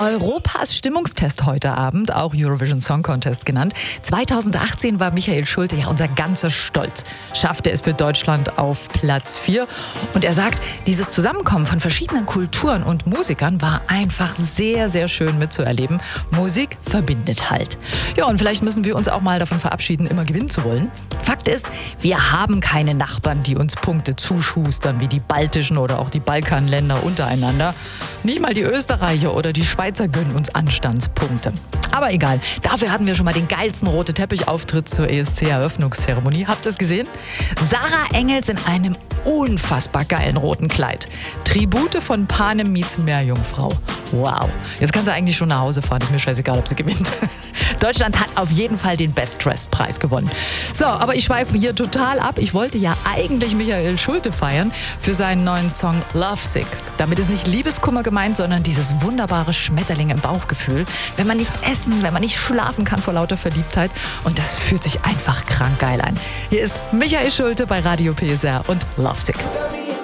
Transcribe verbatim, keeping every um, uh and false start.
Europas Stimmungstest heute Abend, auch Eurovision Song Contest genannt. zweitausendachtzehn war Michael Schulte ja unser ganzer Stolz. Schaffte es für Deutschland auf Platz vier. Und er sagt, dieses Zusammenkommen von verschiedenen Kulturen und Musikern war einfach sehr, sehr schön mitzuerleben. Musik verbindet halt. Ja, und vielleicht müssen wir uns auch mal davon verabschieden, immer gewinnen zu wollen. Fakt ist, wir haben keine Nachbarn, die uns Punkte zuschustern, wie die baltischen oder auch die Balkanländer untereinander. Nicht mal die Österreicher oder die Schweizer gönnen uns Anstandspunkte. Aber egal, dafür hatten wir schon mal den geilsten rote Teppich-Auftritt zur E S C-Eröffnungszeremonie. Habt ihr es gesehen? Sarah Engels in einem unfassbar geilen roten Kleid. Tribute von Panem meets Meerjungfrau. Wow. Jetzt kann sie eigentlich schon nach Hause fahren. Ist mir scheißegal, ob sie gewinnt. Deutschland hat auf jeden Fall den Best-Dressed-Preis gewonnen. So, aber ich schweife hier total ab. Ich wollte ja eigentlich Michael Schulte feiern für seinen neuen Song Lovesick. Damit ist nicht Liebeskummer gemeint, sondern dieses wunderbare Schmetterling im Bauchgefühl. Wenn man nicht essen, wenn man nicht schlafen kann vor lauter Verliebtheit. Und das fühlt sich einfach krank geil an. Hier ist Michael Schulte bei Radio P S R und Lovesick.